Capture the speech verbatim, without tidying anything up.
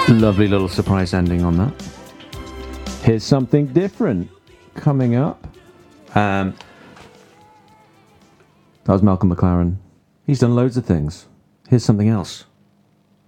Lovely little surprise ending on that. Here's something different coming up. Um, that was Malcolm McLaren. He's done loads of things. Here's something else.